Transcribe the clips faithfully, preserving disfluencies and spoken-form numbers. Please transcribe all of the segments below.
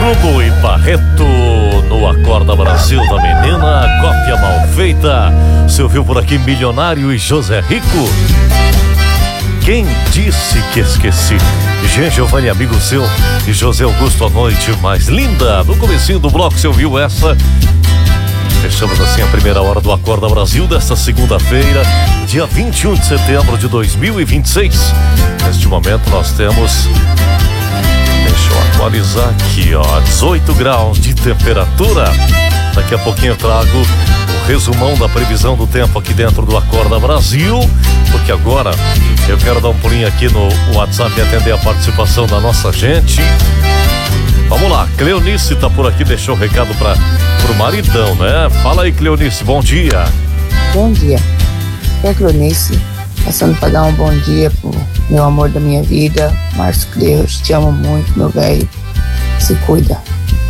Bruno e Barreto no Acorda Brasil da Menina, cópia mal feita. Você ouviu por aqui Milionário e José Rico? Quem disse que esqueci? Jean Giovanni, amigo seu, e José Augusto, a noite mais linda. No comecinho do bloco você ouviu essa. Fechamos assim a primeira hora do Acorda Brasil desta segunda-feira, dia vinte e um de setembro de dois mil e vinte e seis. Neste momento nós temos, deixa eu atualizar aqui, ó, dezoito graus de temperatura. Daqui a pouquinho eu trago o resumão da previsão do tempo aqui dentro do Acorda Brasil, porque agora eu quero dar um pulinho aqui no WhatsApp e atender a participação da nossa gente. Vamos lá, Cleonice tá por aqui, deixou o recado para pro maridão, né? Fala aí, Cleonice, bom dia. Bom dia, é a Cleonice, passando para dar um bom dia pro meu amor da minha vida, Márcio Cleus, te amo muito, meu velho, se cuida.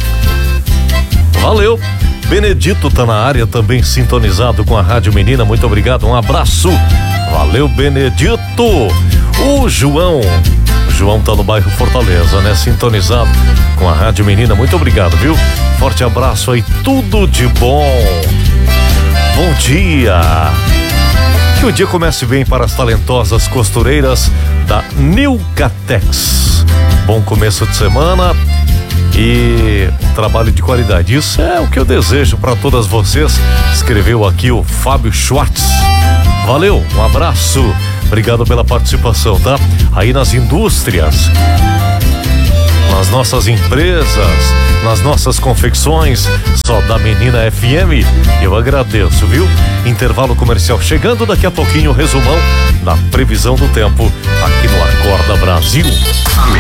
Valeu. Benedito tá na área também, sintonizado com a Rádio Menina, muito obrigado, um abraço. Valeu, Benedito. O João, o João tá no bairro Fortaleza, né? Sintonizado com a Rádio Menina, muito obrigado, viu? Forte abraço aí, tudo de bom. Bom dia. Que o dia comece bem para as talentosas costureiras da Nilcatex. Bom começo de semana e um trabalho de qualidade. Isso é o que eu desejo para todas vocês. Escreveu aqui o Fábio Schwartz. Valeu, um abraço. Obrigado pela participação, tá? Aí nas indústrias, nas nossas empresas, nas nossas confecções, só da Menina F M, eu agradeço, viu? Intervalo comercial chegando, daqui a pouquinho o resumão da previsão do tempo aqui no Acorda Brasil.